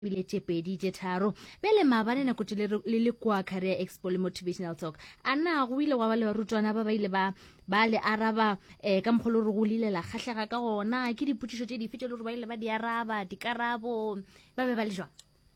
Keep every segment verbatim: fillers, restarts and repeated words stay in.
bile tše pedi tše tharo bele maabane nako tše le le kwa career expo le motivational talk a na go ile wa ba le barutwana ba ba ile ba ba le araba um ka mokgolo re go lile la kgatlhega ka gona ke dipotšišo tše dife tše le gore ba ile ba di araba dikarabo ba be ba le jwang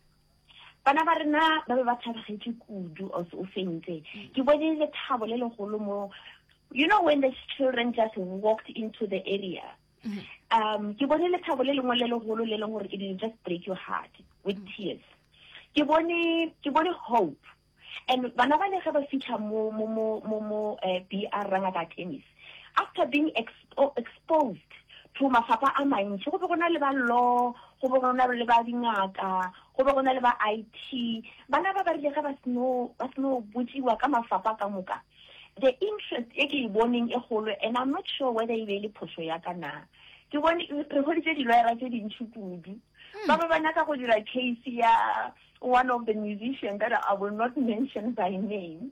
bana ba rena ba be ba thabagetse kudu o se o fentse ke bone le thabo le legolo mo you know when the children just walked into the area mm-hmm. um ke bone le thabo le lengwe le legolo le leng gore it will just break your heart with mm-hmm. tears ke bone ke bone hope and bana ba le ga ba fitlha mo mo mo mo mo uh, B R Rangata Tennis after being expo exposed to mafapa a mantši go be gona le ba law go be gona le ba dingaka go be gona le ba I T bana ba ba rile ga ba sno ba sno botsiwa ka mafapa ka moka the interest e ke boning e golo and I'm not sure whether e be le phoso ya kana ke bone re hoditse dilwera tse dintsi kudu ba ba bana ka go dira case ya one of the musicians that I will not mention by name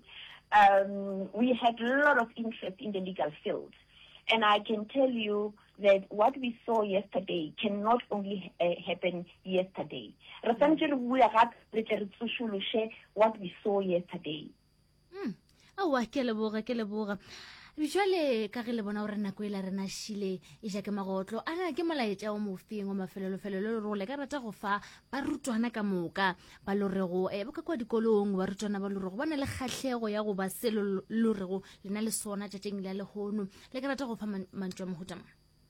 um we had a lot of interest in the legal field and I can tell you that what we saw yesterday cannot only uh, happen yesterday re santse re bua gape re tle re tsošološe what we saw yesterday mm awa ke leboga ke leboga jwale ka ge le bona gore nako e la rena shile e ja ke magotlo ana ke molaetša o mofeng o mafelelo felelo le role ka rata go fa ba rutwana ka moka ba lo rego e ba ka kwa dikolong ba rutwana ba lo rego ba na le kgatlhego ya go ba selo lo rego lena le sona tšatšeng la le hono le ka rata go fa mantšwa mohutama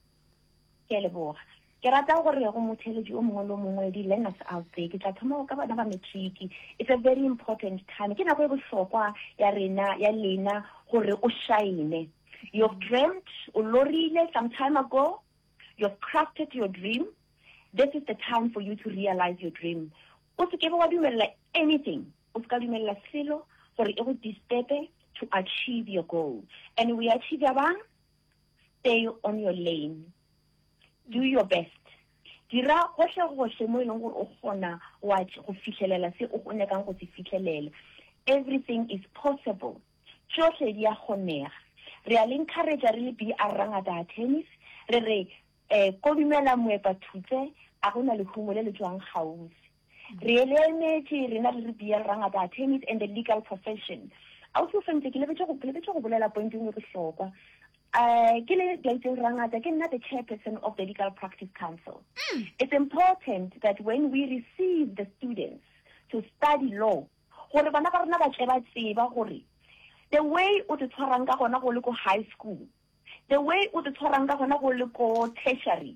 ke leboga ke rata gore go motheletši o mongwe le mongwe di learners out there ke tla thoma ka bana ba matric it's a very important time ke nako e bohlokwa ya rena ya lena gore o shine you've dreamt o lorile some time ago you've crafted your dream this is the time for you to realize your dream o se ke ba dumella anything o se ka dumella selo gore e go disturbe to achieve your goal and we achieve abang stay on your lane do your best dira gohle gohle mo ileng gore o gona wa go fitlhelela se o go nyakang go se fitlhelela everything is possible tsohle dia kgonega re a encourage re le B R Rangata Tennis re re eh go dumela moepa thutse a gona le humo le le tswang gausi re ele emetse re na le B R Rangata Tennis and the legal profession a o fentse ke le betse go le betse go bolela point e bohlokwa Uh, ke le Gaiteng Rangata ke nna the chairperson of the Legal Practice Council. Mm. It's important that when we receive the students to study law, gore bana ba rena ba tseba tseba gore the way o te tshwarang ka gona go le go high school, the way o te tshwarang ka gona go le go tertiary,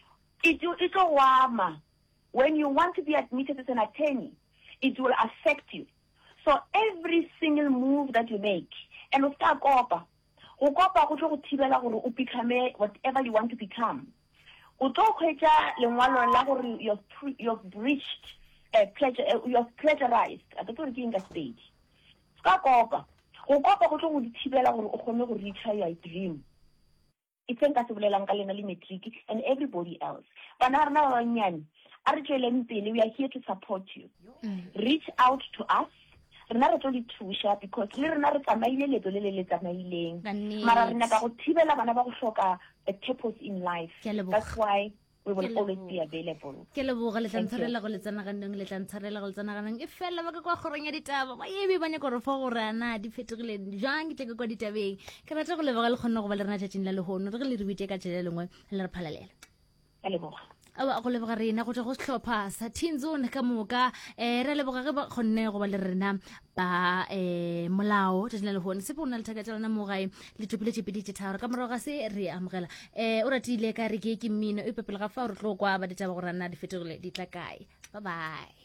it it go wama. When you want to be admitted as an attorney, it will affect you. So every single move that you make, and o ska kopa o kopa go tlo go thibela gore o become whatever you want to become o tlo khwetsa lengwalo la gore you've you've breached a pleasure you've plagiarized a tlo re ke inga stage ska kopa go kopa go tlo go thibela gore o kgone go reach your dream it's en ka se bolelang ka lena le matric and everybody else bana rena ba banyane a re tsweleng pele we are here to support you mm. reach out to us rena re tlo di thusha because le rena re tsamaile le le le tsamaileng mara rena ka go thibela bana ba go hloka a purpose in life that's why we will always be available ke leboga le tlantsharela go le tsanaganeng le tlantsharela go le tsanaganeng e fela ba ka kwa goreng ya ditaba ba ebe ba nyaka re fo gore ana di fetogile jang ke tle kwa ditabeng ke rata go leboga le kgonna go ba le rena tšatšing la le hono re le re bite ka tšele lengwe le re phalalela ke leboga awa go leboga rena go tla go hlopha sa Tinzone ka moka eh re leboga ge ba kgonne go ba le rena ba eh molao tšatšing la le hono se bona le thakatsana mo gae le topile tšepedi tše tharo ka morago ga se re amogela eh o ratile ka re ke ke mmino e pepela ga fa re tlo kwa ba ditaba go rana di fetogile di tla kae bye bye